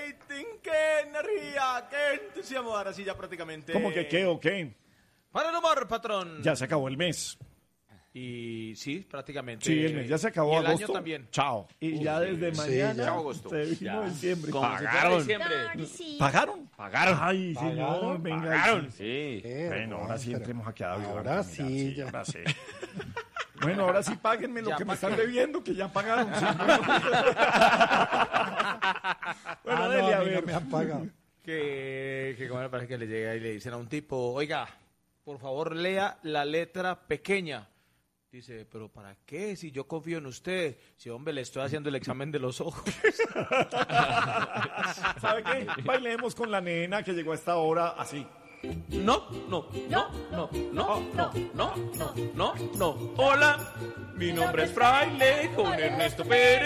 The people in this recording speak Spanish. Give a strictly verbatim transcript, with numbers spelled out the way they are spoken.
rating, qué energía, qué entusiasmo. Ahora sí ya prácticamente... ¿Cómo que qué o qué? Para el humor, patrón. Ya se acabó el mes. Y sí, prácticamente. Sí, el mes ya se acabó. Y el agosto. año también. Chao. Y ya desde sí, mañana ya agosto. se vino Ya. diciembre. Como si fuera Pagaron. diciembre. ¿Pagaron? Pagaron. Ay, señor, ¿Pagaron? venga. Pagaron. Sí. Sí. Eh, Bueno, ahora sí pero- entremos aquí a David. Ahora Mira, sí, ya. ahora sí. Bueno, ahora sí páguenme lo Ya que me pa' están qué. debiendo, que ya pagaron. Sí. Bueno, Ah, dele no, a a mí no ver. me han pagado. Que, que como me parece que le llega y le dicen a un tipo, oiga, por favor lea la letra pequeña. Dice, pero ¿para qué? Si yo confío en usted. Si, hombre, le estoy haciendo el examen de los ojos. ¿Sabe qué? Bailemos con la nena que llegó a esta hora así. No, no, no, no, no, no, no, no, no, no. Hola, mi nombre es Fraile, con Ernesto Pérez.